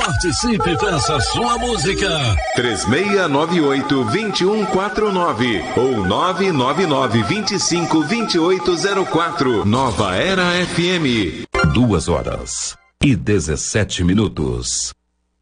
Participe e peça sua música. 3698-2149 ou 999-252804. Nova Era FM. 2h17.